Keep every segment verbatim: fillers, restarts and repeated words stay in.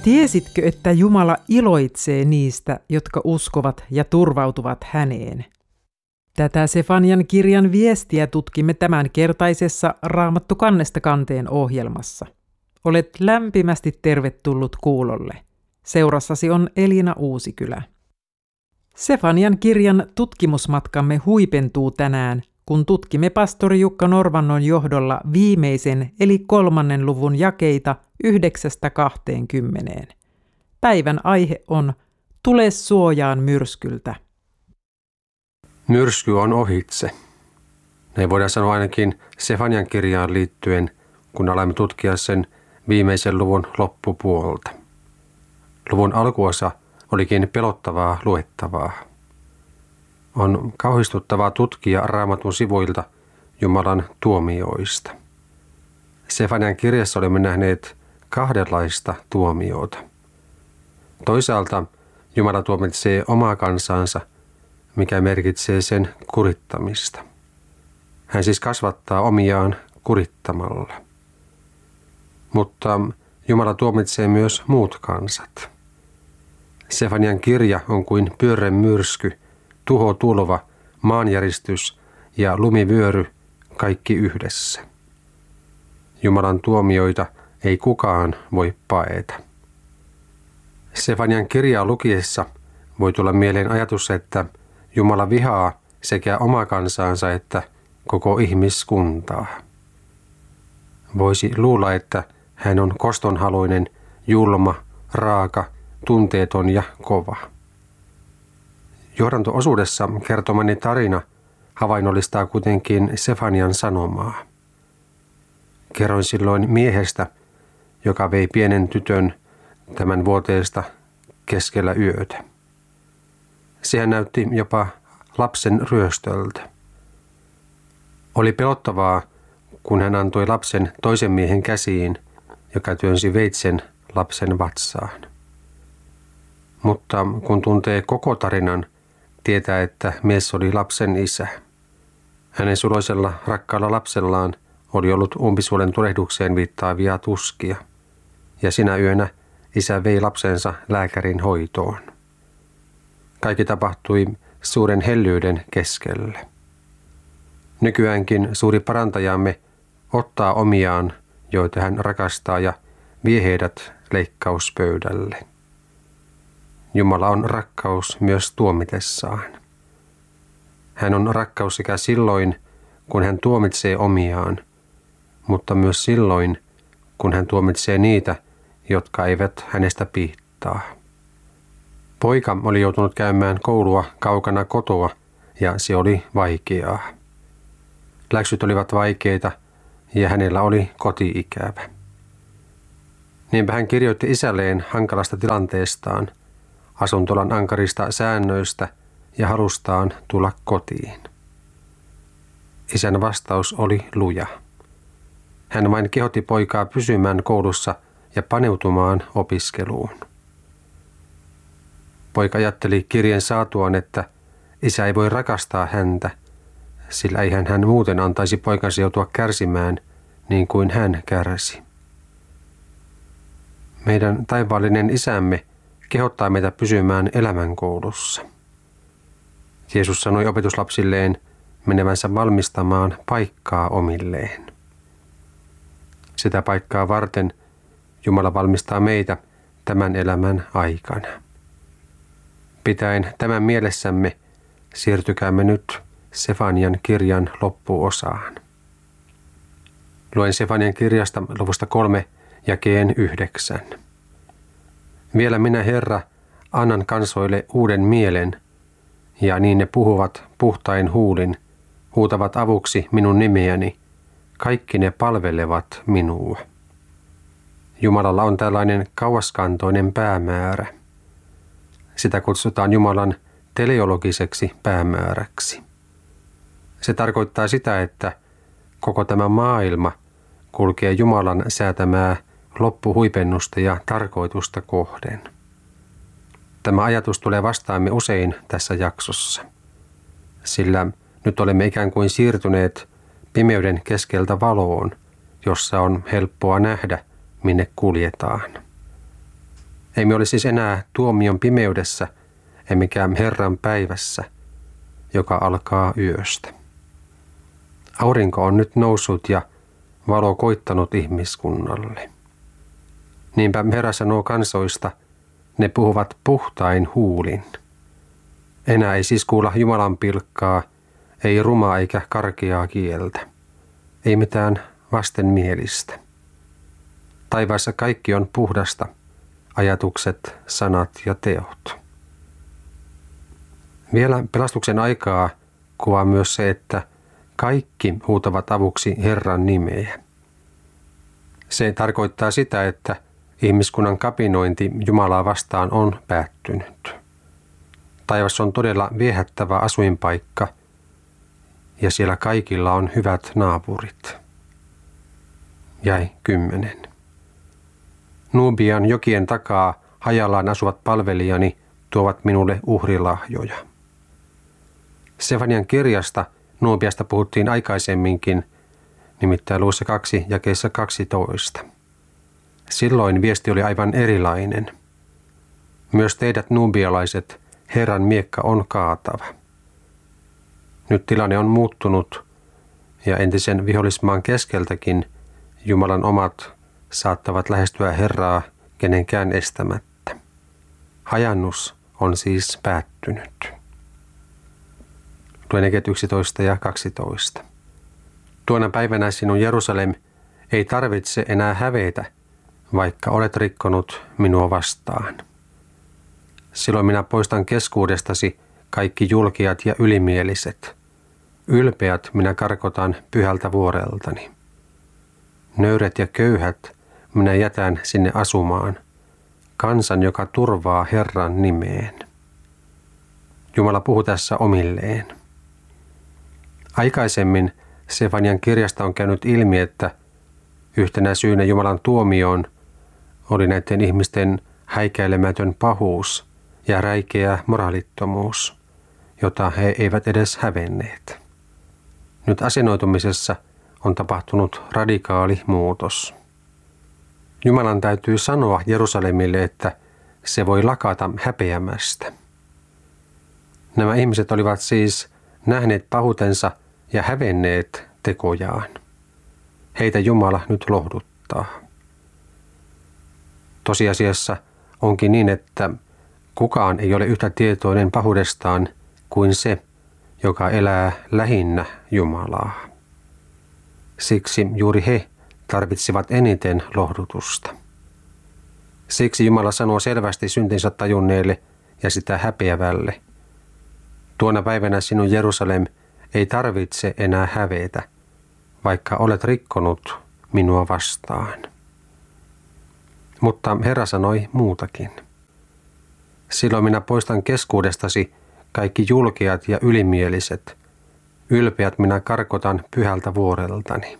Tiesitkö, että Jumala iloitsee niistä, jotka uskovat ja turvautuvat häneen? Tätä Sefanian kirjan viestiä tutkimme tämänkertaisessa Raamattu kannesta kanteen ohjelmassa. Olet lämpimästi tervetullut kuulolle. Seurassasi on Elina Uusikylä. Sefanian kirjan tutkimusmatkamme huipentuu tänään, kun tutkimme pastori Jukka Norvannon johdolla viimeisen eli kolmannen luvun jakeita yhdeksästä kahteenkymmeneen. Päivän aihe on Tule suojaan myrskyltä. Myrsky on ohitse. Näin voidaan sanoa ainakin Sefanian kirjaan liittyen, kun alamme tutkia sen viimeisen luvun loppupuolta. Luvun alkuosa olikin pelottavaa luettavaa. On kauhistuttavaa tutkia Raamatun sivuilta Jumalan tuomioista. Sefanian kirjassa olemme nähneet kahdenlaista tuomiota. Toisaalta Jumala tuomitsee omaa kansansa, mikä merkitsee sen kurittamista. Hän siis kasvattaa omiaan kurittamalla. Mutta Jumala tuomitsee myös muut kansat. Sefanian kirja on kuin pyörre myrsky, tuhotulva, maanjäristys ja lumivyöry kaikki yhdessä. Jumalan tuomioita ei kukaan voi paeta. Sefanian kirjaa lukiessa voi tulla mieleen ajatus, että Jumala vihaa sekä omaa kansaansa että koko ihmiskuntaa. Voisi luulla, että hän on kostonhaluinen, julma, raaka, tunteeton ja kova. Johdanto-osuudessa kertomani tarina havainnollistaa kuitenkin Sefanian sanomaa. Kerroin silloin miehestä, joka vei pienen tytön tämän vuoteesta keskellä yötä. Sehän näytti jopa lapsen ryöstöltä. Oli pelottavaa, kun hän antoi lapsen toisen miehen käsiin, joka työnsi veitsen lapsen vatsaan. Mutta kun tuntee koko tarinan, tietää, että mies oli lapsen isä. Hänen suloisella rakkaalla lapsellaan oli ollut umpisuolen tulehdukseen viittaavia tuskia, ja sinä yönä isä vei lapsensa lääkärin hoitoon. Kaikki tapahtui suuren hellyyden keskelle. Nykyäänkin suuri parantajamme ottaa omiaan, joita hän rakastaa, ja vie heidät leikkauspöydälle. Jumala on rakkaus myös tuomitessaan. Hän on rakkaus sekä silloin, kun hän tuomitsee omiaan, mutta myös silloin, kun hän tuomitsee niitä, jotka eivät hänestä piittaa. Poika oli joutunut käymään koulua kaukana kotoa, ja se oli vaikeaa. Läksyt olivat vaikeita, ja hänellä oli koti-ikävä. Niinpä hän kirjoitti isälleen hankalasta tilanteestaan, asuntolan ankarista säännöistä ja halustaan tulla kotiin. Isän vastaus oli luja. Hän vain kehotti poikaa pysymään koulussa ja paneutumaan opiskeluun. Poika ajatteli kirjeen saatuaan, että isä ei voi rakastaa häntä, sillä eihän hän muuten antaisi poikansa joutua kärsimään niin kuin hän kärsi. Meidän taivaallinen isämme kehottaa meitä pysymään elämänkoulussa. Jeesus sanoi opetuslapsilleen menevänsä valmistamaan paikkaa omilleen. Sitä paikkaa varten Jumala valmistaa meitä tämän elämän aikana. Pitäen tämän mielessämme siirtykäämme nyt Sefanian kirjan loppuosaan. Luen Sefanian kirjasta luvusta kolme jakeen yhdeksän. Vielä minä, Herra, annan kansoille uuden mielen, ja niin ne puhuvat puhtain huulin, huutavat avuksi minun nimeäni, kaikki ne palvelevat minua. Jumalalla on tällainen kauaskantoinen päämäärä. Sitä kutsutaan Jumalan teleologiseksi päämääräksi. Se tarkoittaa sitä, että koko tämä maailma kulkee Jumalan säätämää loppuhuipennusta ja tarkoitusta kohden. Tämä ajatus tulee vastaamme usein tässä jaksossa, sillä nyt olemme ikään kuin siirtyneet pimeyden keskeltä valoon, jossa on helppoa nähdä, minne kuljetaan. Emme ole siis enää tuomion pimeydessä, emmekä Herran päivässä, joka alkaa yöstä. Aurinko on nyt noussut ja valo koittanut ihmiskunnalle. Niinpä Herra sanoo kansoista, ne puhuvat puhtain huulin. Enää ei siis kuulla Jumalan pilkkaa, ei rumaa eikä karkeaa kieltä, ei mitään vastenmielistä. Taivaassa kaikki on puhdasta, ajatukset, sanat ja teot. Vielä pelastuksen aikaa kuvaa myös se, että kaikki huutavat avuksi Herran nimeä. Se tarkoittaa sitä, että ihmiskunnan kapinointi Jumalaa vastaan on päättynyt. Taivas on todella viehättävä asuinpaikka ja siellä kaikilla on hyvät naapurit. Jäi kymmenen. Nubian jokien takaa hajallaan asuvat palvelijani tuovat minulle uhrilahjoja. Sefanian kirjasta Nubiasta puhuttiin aikaisemminkin, nimittäin luvussa kaksi jakeessa kaksitoista. Silloin viesti oli aivan erilainen. Myös teidät nubialaiset, Herran miekka on kaatava. Nyt tilanne on muuttunut ja entisen vihollismaan keskeltäkin Jumalan omat saattavat lähestyä Herraa kenenkään estämättä. Hajannus on siis päättynyt. Luen jakeet yksitoista ja kaksitoista. Tuona päivänä sinun Jerusalem ei tarvitse enää hävetä, vaikka olet rikkonut minua vastaan. Silloin minä poistan keskuudestasi kaikki julkiat ja ylimieliset. Ylpeät minä karkotan pyhältä vuoreltani. Nöyret ja köyhät minä jätän sinne asumaan, kansan, joka turvaa Herran nimeen. Jumala puhuu tässä omilleen. Aikaisemmin Sefanian kirjasta on käynyt ilmi, että yhtenä syynä Jumalan tuomioon oli näiden ihmisten häikäilemätön pahuus ja räikeä moraalittomuus, jota he eivät edes hävenneet. Nyt asennoitumisessa on tapahtunut radikaali muutos. Jumalan täytyy sanoa Jerusalemille, että se voi lakata häpeämästä. Nämä ihmiset olivat siis nähneet pahuutensa ja hävenneet tekojaan. Heitä Jumala nyt lohduttaa. Tosiasiassa onkin niin, että kukaan ei ole yhtä tietoinen pahuudestaan kuin se, joka elää lähinnä Jumalaa. Siksi juuri he tarvitsivat eniten lohdutusta. Siksi Jumala sanoo selvästi syntinsä tajunneelle ja sitä häpeävälle. Tuona päivänä sinun Jerusalem ei tarvitse enää hävetä, vaikka olet rikkonut minua vastaan. Mutta Herra sanoi muutakin. Silloin minä poistan keskuudestasi kaikki julkeat ja ylimieliset. Ylpeät minä karkotan pyhältä vuoreltani.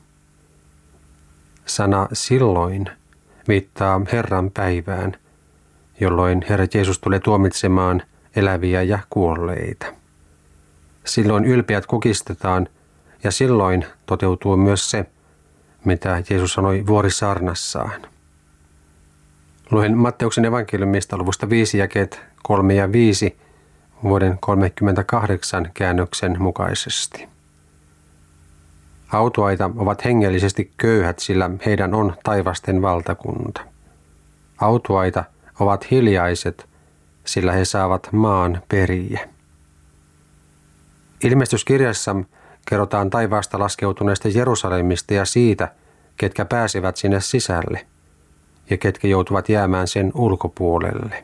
Sana silloin viittaa Herran päivään, jolloin Herra Jeesus tulee tuomitsemaan eläviä ja kuolleita. Silloin ylpeät kukistetaan ja silloin toteutuu myös se, mitä Jeesus sanoi vuorisaarnassaan. Luen Matteuksen evankeliumista luvusta viisi jakeet kolme ja viisi vuoden kolmekymmentäkahdeksan käännöksen mukaisesti. Autuaita ovat hengellisesti köyhät, sillä heidän on taivasten valtakunta. Autuaita ovat hiljaiset, sillä he saavat maan periä. Ilmestyskirjassa kerrotaan taivaasta laskeutuneesta Jerusalemista ja siitä, ketkä pääsevät sinne sisälle ja ketkä joutuvat jäämään sen ulkopuolelle.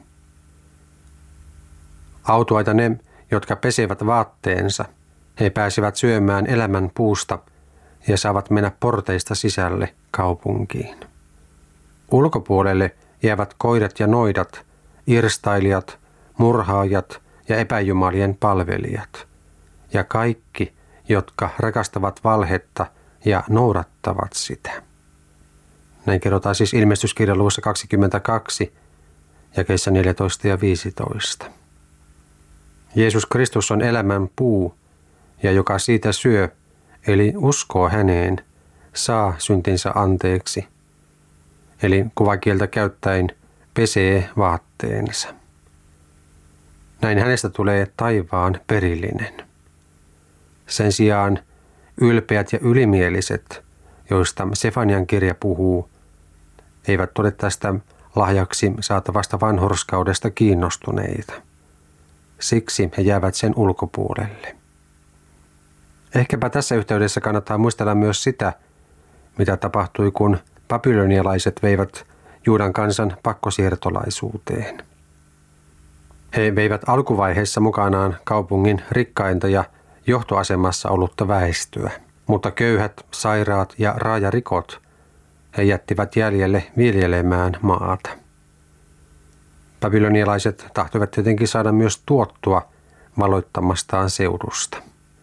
Autuaita ne, jotka pesevät vaatteensa, he pääsevät syömään elämän puusta ja saavat mennä porteista sisälle kaupunkiin. Ulkopuolelle jäävät koirat ja noidat, irstailijat, murhaajat ja epäjumalien palvelijat ja kaikki, jotka rakastavat valhetta ja noudattavat sitä. Näin kerrotaan siis ilmestyskirjan luvussa kaksikymmentäkaksi, jakeissa neljätoista ja viisitoista. Jeesus Kristus on elämän puu, ja joka siitä syö, eli uskoo häneen, saa syntinsä anteeksi. Eli kuvakieltä käyttäen pesee vaatteensa. Näin hänestä tulee taivaan perillinen. Sen sijaan ylpeät ja ylimieliset, joista Sefanian kirja puhuu, eivät ole tästä lahjaksi saatavasta vanhurskaudesta kiinnostuneita. Siksi he jäävät sen ulkopuolelle. Ehkäpä tässä yhteydessä kannattaa muistella myös sitä, mitä tapahtui, kun babylonialaiset veivät Juudan kansan pakkosiirtolaisuuteen. He veivät alkuvaiheessa mukanaan kaupungin rikkainta ja johtoasemassa ollutta väestöä, mutta köyhät, sairaat ja raajarikot he jättivät jäljelle viljelemään maata. Babylonialaiset tahtoivat tietenkin saada myös tuottua valoittamastaan seudusta.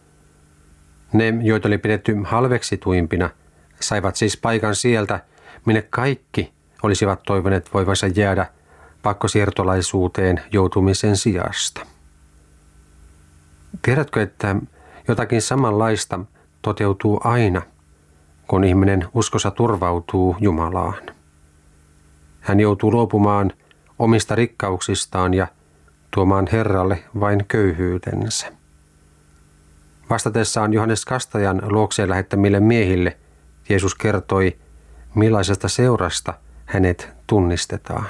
Ne, joita oli pidetty halveksituimpina, saivat siis paikan sieltä, minne kaikki olisivat toivoneet voivansa jäädä pakkosiirtolaisuuteen joutumisen sijasta. Tiedätkö, että jotakin samanlaista toteutuu aina, kun ihminen uskossa turvautuu Jumalaan? Hän joutuu luopumaan omista rikkauksistaan ja tuomaan Herralle vain köyhyytensä. Vastatessaan Johannes Kastajan luokseen lähettämille miehille Jeesus kertoi, millaisesta seurasta hänet tunnistetaan.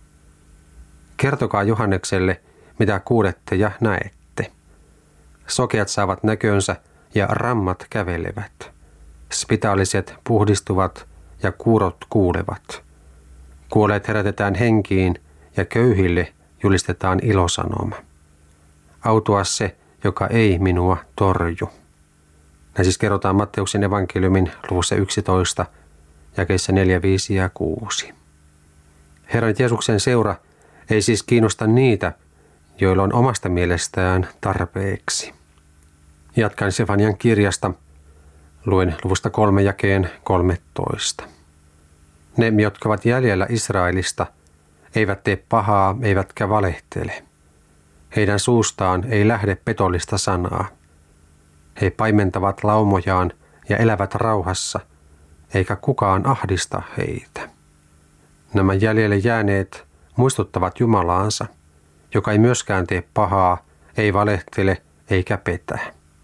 Kertokaa Johannekselle, mitä kuulette ja näette. Sokeat saavat näkönsä ja rammat kävelevät. Spitaaliset puhdistuvat ja kuurot kuulevat. Kuolleet herätetään henkiin ja köyhille julistetaan ilosanoma. Autua se, joka ei minua torju. Näin siis kerrotaan Matteuksen evankeliumin luvussa yksitoista, jakeissa neljä, viisi ja kuusi. Herran Jeesuksen seura ei siis kiinnosta niitä, joilla on omasta mielestään tarpeeksi. Jatkan Sefanian kirjasta, luen luvusta kolme jakeen kolmetoista. Ne, jotka ovat jäljellä Israelista, eivät tee pahaa, eivätkä valehtele. Heidän suustaan ei lähde petollista sanaa. He paimentavat laumojaan ja elävät rauhassa, eikä kukaan ahdista heitä. Nämä jäljelle jääneet muistuttavat Jumalaansa, joka ei myöskään tee pahaa, ei valehtele eikä petä.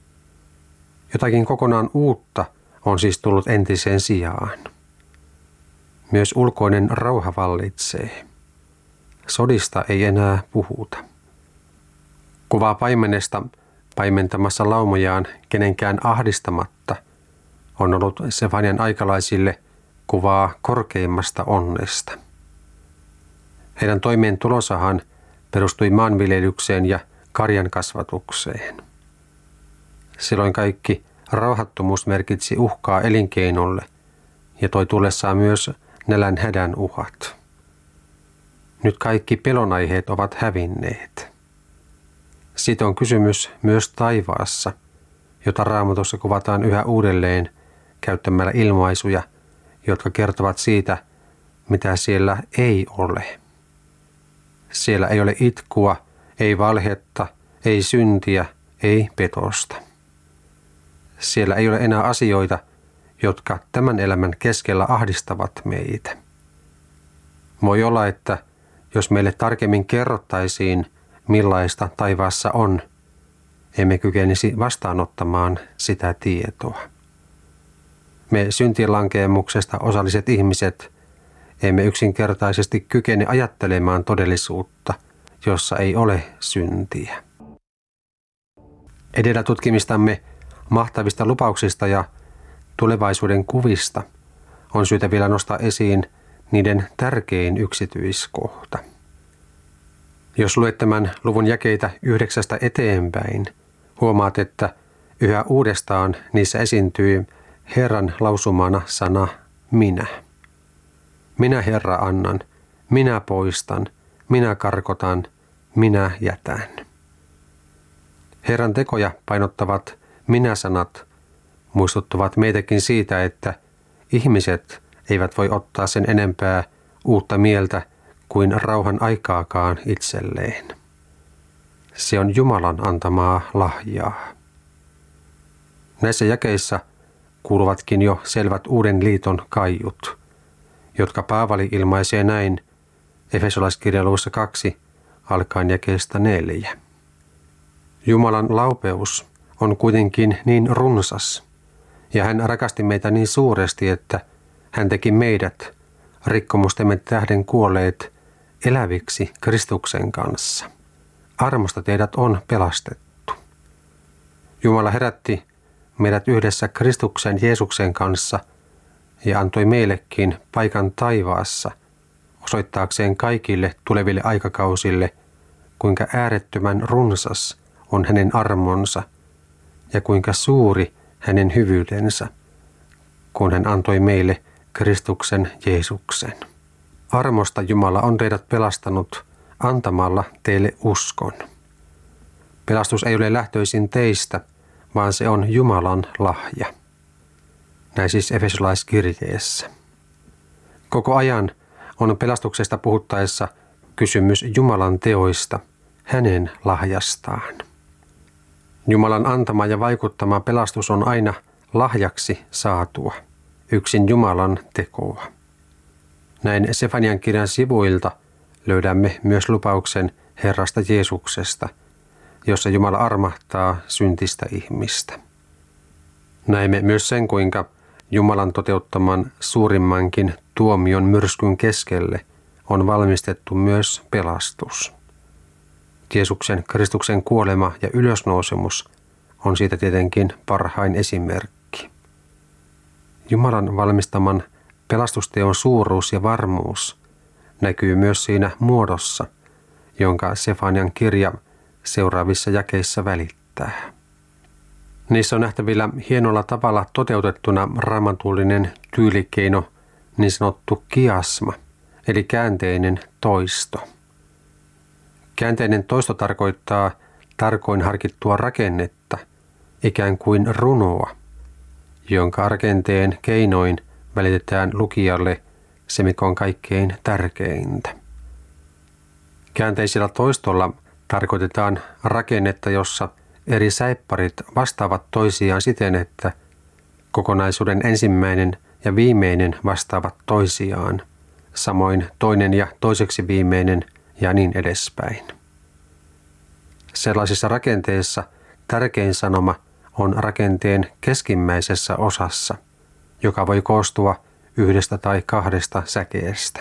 Jotakin kokonaan uutta on siis tullut entiseen sijaan. Myös ulkoinen rauha vallitsee. Sodista ei enää puhuta. Kuvaa paimenesta paimentamassa laumojaan kenenkään ahdistamatta on ollut Sefanian aikalaisille kuvaa korkeimmasta onnesta. Heidän toimeentulonsahan perustui maanviljelykseen ja karjan kasvatukseen. Silloin kaikki rauhattomuus merkitsi uhkaa elinkeinolle ja toi tullessaan myös nälän hädän uhat. Nyt kaikki pelonaiheet ovat hävinneet. Siitä on kysymys myös taivaassa, jota Raamatussa kuvataan yhä uudelleen käyttämällä ilmaisuja, jotka kertovat siitä, mitä siellä ei ole. Siellä ei ole itkua, ei valhetta, ei syntiä, ei petosta. Siellä ei ole enää asioita, jotka tämän elämän keskellä ahdistavat meitä. Voi olla, että jos meille tarkemmin kerrottaisiin, millaista taivaassa on, emme kykenisi vastaanottamaan sitä tietoa. Me syntilankeemuksesta osalliset ihmiset emme yksinkertaisesti kykene ajattelemaan todellisuutta, jossa ei ole syntiä. Edellä tutkimistamme mahtavista lupauksista ja tulevaisuuden kuvista on syytä vielä nostaa esiin niiden tärkein yksityiskohta. Jos luet tämän luvun jakeita yhdeksästä eteenpäin, huomaat, että yhä uudestaan niissä esiintyy Herran lausumana sana minä. Minä Herra annan, minä poistan, minä karkotan, minä jätän. Herran tekoja painottavat minä-sanat muistuttavat meitäkin siitä, että ihmiset eivät voi ottaa sen enempää uutta mieltä kuin rauhan aikaakaan itselleen. Se on Jumalan antamaa lahjaa. Näissä jakeissa kuuluvatkin jo selvät uuden liiton kaiut, jotka Paavali ilmaisee näin Efesolaiskirja luvussa kaksi alkaen jakeesta neljä. Jumalan laupeus on kuitenkin niin runsas, ja hän rakasti meitä niin suuresti, että hän teki meidät, rikkomustemme tähden kuolleet, eläviksi Kristuksen kanssa. Armosta teidät on pelastettu. Jumala herätti meidät yhdessä Kristuksen Jeesuksen kanssa ja antoi meillekin paikan taivaassa, osoittaakseen kaikille tuleville aikakausille, kuinka äärettömän runsas on hänen armonsa ja kuinka suuri hänen hyvyydensä, kun hän antoi meille Kristuksen Jeesuksen. Armosta Jumala on teidät pelastanut antamalla teille uskon. Pelastus ei ole lähtöisin teistä, vaan se on Jumalan lahja. Näin siis Efesolaiskirjeessä. Koko ajan on pelastuksesta puhuttaessa kysymys Jumalan teoista, hänen lahjastaan. Jumalan antama ja vaikuttama pelastus on aina lahjaksi saatua, yksin Jumalan tekoa. Näin Sefanian kirjan sivuilta löydämme myös lupauksen Herrasta Jeesuksesta, jossa Jumala armahtaa syntistä ihmistä. Näemme myös sen, kuinka Jumalan toteuttaman suurimmankin tuomion myrskyn keskelle on valmistettu myös pelastus. Jeesuksen Kristuksen kuolema ja ylösnousemus on siitä tietenkin parhain esimerkki. Jumalan valmistaman pelastusteon suuruus ja varmuus näkyy myös siinä muodossa, jonka Sefanian kirja seuraavissa jakeissa välittää. Niissä on nähtävillä hienolla tavalla toteutettuna raamatullinen tyylikeino, niin sanottu kiasma, eli käänteinen toisto. Käänteinen toisto tarkoittaa tarkoin harkittua rakennetta, ikään kuin runoa, jonka rakenteen keinoin välitetään lukijalle se, mikä on kaikkein tärkeintä. Käänteisellä toistolla tarkoitetaan rakennetta, jossa eri säipparit vastaavat toisiaan siten, että kokonaisuuden ensimmäinen ja viimeinen vastaavat toisiaan, samoin toinen ja toiseksi viimeinen ja niin edespäin. Sellaisissa rakenteissa tärkein sanoma on rakenteen keskimmäisessä osassa, joka voi koostua yhdestä tai kahdesta säkeestä.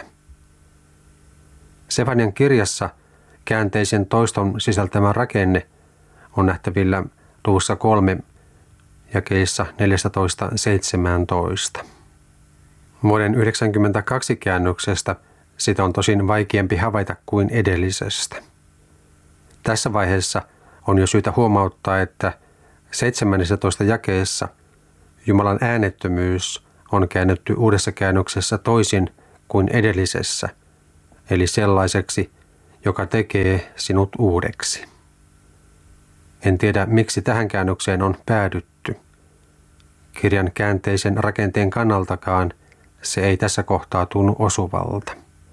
Sefanian kirjassa käänteisen toiston sisältämä rakenne on nähtävillä luvussa kolme jakeissa neljätoista seitsemäntoista. Vuoden yhdeksänkymmentäkaksi käännöksestä sitä on tosin vaikeampi havaita kuin edellisestä. Tässä vaiheessa on jo syytä huomauttaa, että seitsemännessätoista jakeessa Jumalan äänettömyys on käännetty uudessa käännöksessä toisin kuin edellisessä, eli sellaiseksi, joka tekee sinut uudeksi. En tiedä, miksi tähän käännökseen on päädytty. Kirjan käänteisen rakenteen kannaltakaan se ei tässä kohtaa tunnu osuvalta.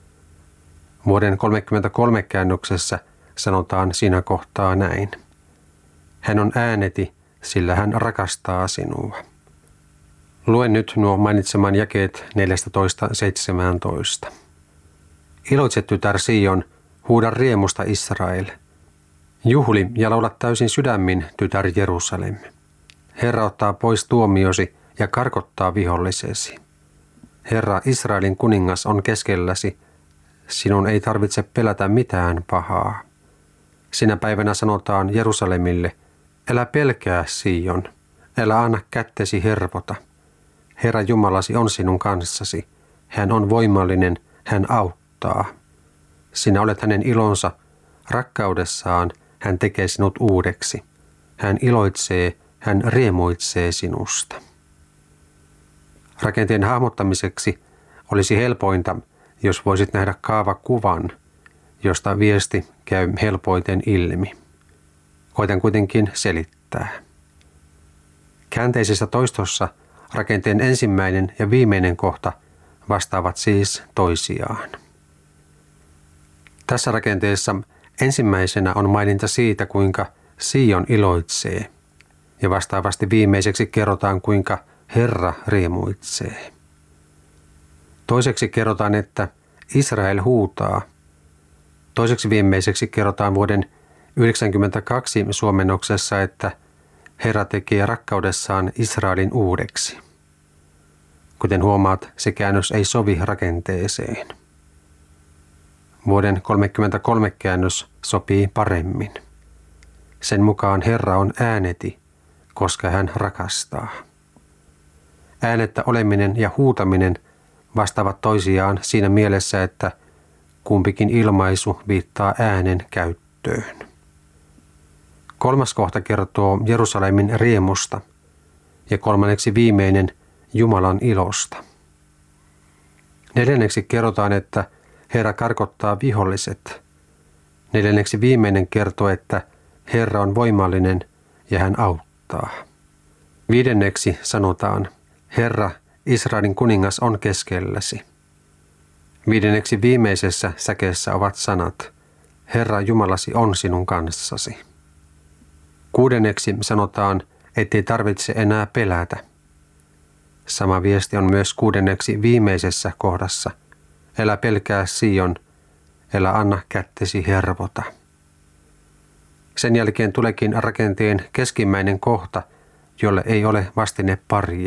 Vuoden kolmekymmentäkolme käännöksessä sanotaan siinä kohtaa näin. Hän on ääneti, sillä hän rakastaa sinua. Luen nyt nuo mainitseman jakeet neljätoista seitsemäntoista. Iloitse, tytär Sion, huuda riemusta Israel. Juhli ja laula täysin sydämin, tytär Jerusalem. Herra ottaa pois tuomiosi ja karkottaa vihollisesi. Herra, Israelin kuningas on keskelläsi. Sinun ei tarvitse pelätä mitään pahaa. Sinä päivänä sanotaan Jerusalemille, älä pelkää Sion, älä anna kättesi hervota. Herra Jumalasi on sinun kanssasi. Hän on voimallinen, hän auttaa. Sinä olet hänen ilonsa, rakkaudessaan hän tekee sinut uudeksi. Hän iloitsee, hän riemuitsee sinusta. Rakenteen hahmottamiseksi olisi helpointa, jos voisit nähdä kaavakuvan, josta viesti käy helpoiten ilmi. Koitan kuitenkin selittää. Käänteisessä toistossa rakenteen ensimmäinen ja viimeinen kohta vastaavat siis toisiaan. Tässä rakenteessa ensimmäisenä on maininta siitä, kuinka Sion iloitsee, ja vastaavasti viimeiseksi kerrotaan, kuinka Herra riemuitsee. Toiseksi kerrotaan, että Israel huutaa, Toiseksi viimeiseksi kerrotaan vuoden yhdeksänkymmentäkaksi suomennoksessa, että Herra tekee rakkaudessaan Israelin uudeksi. Kuten huomaat, se käännös ei sovi rakenteeseen. Vuoden kolmekymmentäkolme käännös sopii paremmin. Sen mukaan Herra on ääneti, koska hän rakastaa. Äänettä oleminen ja huutaminen vastaavat toisiaan siinä mielessä, että kumpikin ilmaisu viittaa äänen käyttöön. Kolmas kohta kertoo Jerusalemin riemusta ja kolmanneksi viimeinen Jumalan ilosta. Neljänneksi kerrotaan, että Herra karkottaa viholliset. Neljänneksi viimeinen kertoo, että Herra on voimallinen ja hän auttaa. Viidenneksi sanotaan, Herra, Israelin kuningas on keskelläsi. Viidenneksi viimeisessä säkeessä ovat sanat, Herra Jumalasi on sinun kanssasi. Kuudenneksi sanotaan, ettei tarvitse enää pelätä. Sama viesti on myös kuudenneksi viimeisessä kohdassa. Älä pelkää Sion, älä anna kättesi hervota. Sen jälkeen tuleekin rakenteen keskimmäinen kohta, jolle ei ole vastine paria.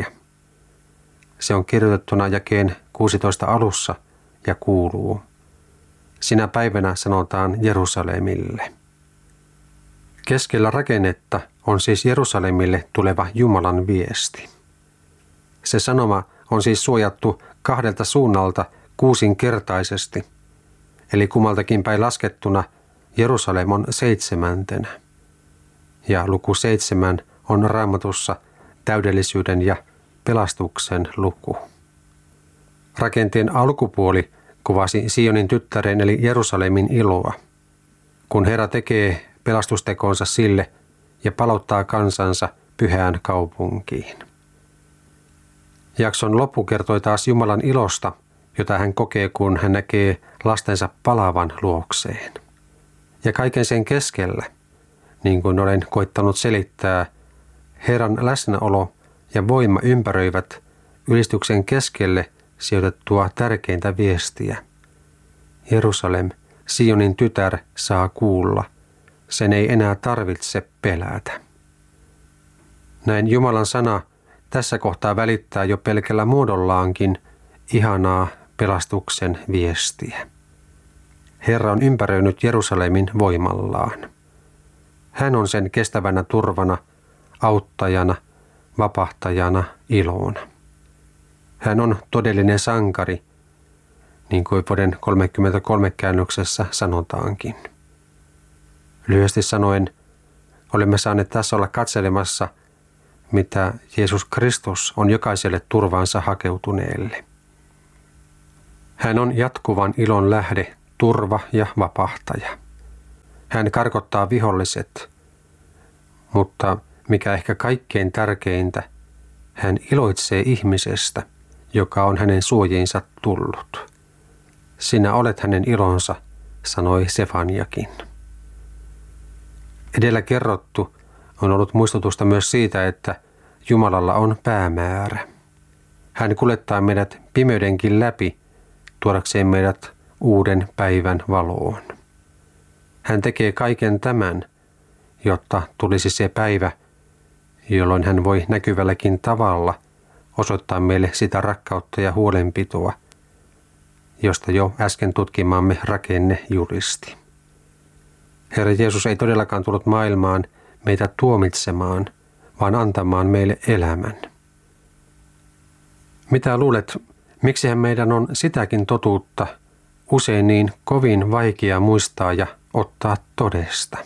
Se on kirjoitettuna jakeen kuusitoista alussa ja kuuluu. Sinä päivänä sanotaan Jerusalemille. Keskellä rakennetta on siis Jerusalemille tuleva Jumalan viesti. Se sanoma on siis suojattu kahdelta suunnalta kuusinkertaisesti, eli kummaltakin päin laskettuna Jerusalem on seitsemäntenä. Ja luku seitsemän on Raamatussa täydellisyyden ja pelastuksen luku. Rakenteen alkupuoli kuvasi Sionin tyttären eli Jerusalemin iloa, kun Herra tekee pelastustekonsa sille ja palauttaa kansansa pyhään kaupunkiin. Jakson loppu kertoi taas Jumalan ilosta, jota hän kokee, kun hän näkee lastensa palavan luokseen. Ja kaiken sen keskellä, niin kuin olen koittanut selittää, Herran läsnäolo ja voima ympäröivät ylistyksen keskelle sijoitettua tärkeintä viestiä. Jerusalem, Sionin tytär, saa kuulla. Sen ei enää tarvitse pelätä. Näin Jumalan sana tässä kohtaa välittää jo pelkällä muodollaankin ihanaa pelastuksen viestiä. Herra on ympäröinyt Jerusalemin voimallaan. Hän on sen kestävänä turvana, auttajana, vapahtajana, ilona. Hän on todellinen sankari, niin kuin vuoden kolmekymmentäkolme käännöksessä sanotaankin. Lyhyesti sanoen, olemme saaneet tässä olla katselemassa, mitä Jeesus Kristus on jokaiselle turvaansa hakeutuneelle. Hän on jatkuvan ilon lähde, turva ja vapahtaja. Hän karkottaa viholliset, mutta mikä ehkä kaikkein tärkeintä, hän iloitsee ihmisestä, joka on hänen suojiinsa tullut. Sinä olet hänen ilonsa, sanoi Sefaniakin. Edellä kerrottu on ollut muistutusta myös siitä, että Jumalalla on päämäärä. Hän kuljettaa meidät pimeydenkin läpi, tuodakseen meidät uuden päivän valoon. Hän tekee kaiken tämän, jotta tulisi se päivä, jolloin hän voi näkyvälläkin tavalla osoittaa meille sitä rakkautta ja huolenpitoa, josta jo äsken tutkimamme rakenne julisti. Herra Jeesus ei todellakaan tullut maailmaan meitä tuomitsemaan, vaan antamaan meille elämän. Mitä luulet, miksihän meidän on sitäkin totuutta usein niin kovin vaikea muistaa ja ottaa todesta?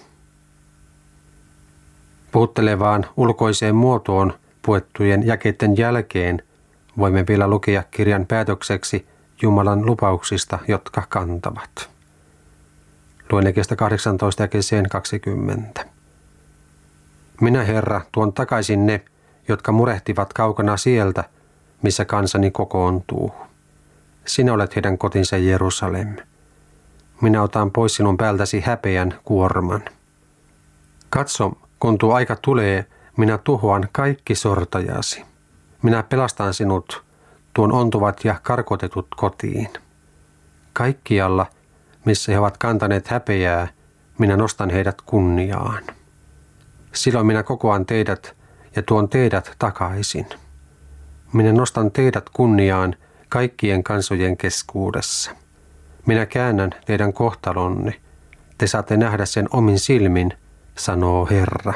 Puhuttelevaan ulkoiseen muotoon puettujen jakeiden jälkeen voimme vielä lukea kirjan päätökseksi Jumalan lupauksista, jotka kantavat. Luen jakeesta kahdeksantoista jakeeseen kaksikymmentä. Minä, Herra, tuon takaisin ne, jotka murehtivat kaukana sieltä, missä kansani kokoontuu. Sinä olet heidän kotinsa Jerusalem. Minä otan pois sinun päältäsi häpeän kuorman. Katso, kun tuo aika tulee, minä tuhoan kaikki sortajasi. Minä pelastan sinut, tuon ontuvat ja karkotetut kotiin. Kaikkialla, missä he ovat kantaneet häpeää, minä nostan heidät kunniaan. Silloin minä kokoan teidät ja tuon teidät takaisin. Minä nostan teidät kunniaan kaikkien kansojen keskuudessa. Minä käännän teidän kohtalonne. Te saatte nähdä sen omin silmin, sanoo Herra.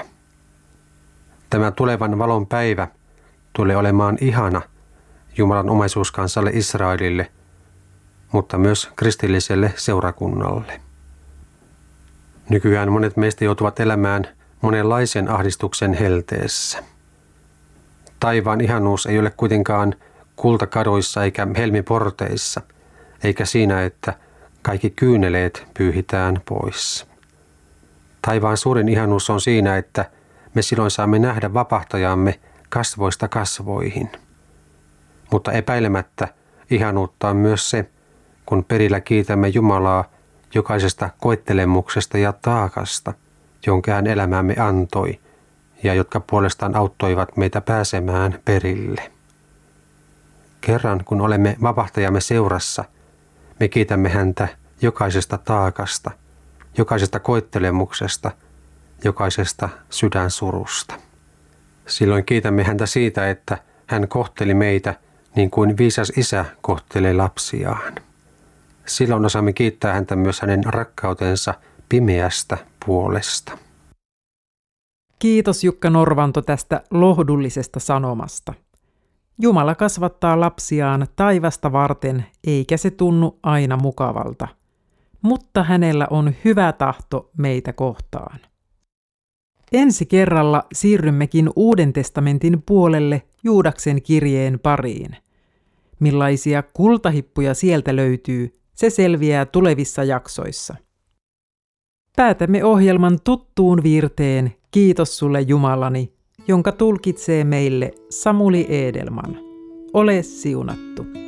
Tämä tulevan valon päivä tulee olemaan ihana Jumalan omaisuuskansalle Israelille, mutta myös kristilliselle seurakunnalle. Nykyään monet meistä joutuvat elämään monenlaisen ahdistuksen helteessä. Taivaan ihanuus ei ole kuitenkaan kultakadoissa eikä helmiporteissa, eikä siinä, että kaikki kyyneleet pyyhitään pois. Taivaan suurin ihanuus on siinä, että me silloin saamme nähdä vapahtajamme kasvoista kasvoihin. Mutta epäilemättä ihanuutta on myös se, kun perillä kiitämme Jumalaa jokaisesta koettelemuksesta ja taakasta, jonka hän elämäämme antoi ja jotka puolestaan auttoivat meitä pääsemään perille. Kerran kun olemme vapahtajamme seurassa, me kiitämme häntä jokaisesta taakasta, jokaisesta koettelemuksesta, jokaisesta sydänsurusta. Silloin kiitämme häntä siitä, että hän kohteli meitä niin kuin viisas isä kohtelee lapsiaan. Silloin osaamme kiittää häntä myös hänen rakkautensa pimeästä puolesta. Kiitos Jukka Norvanto tästä lohdullisesta sanomasta. Jumala kasvattaa lapsiaan taivasta varten, eikä se tunnu aina mukavalta. Mutta hänellä on hyvä tahto meitä kohtaan. Ensi kerralla siirrymmekin Uuden testamentin puolelle Juudaksen kirjeen pariin. Millaisia kultahippuja sieltä löytyy, se selviää tulevissa jaksoissa. Päätämme ohjelman tuttuun viirteen Kiitos sulle Jumalani, jonka tulkitsee meille Samuli Edelman. Ole siunattu.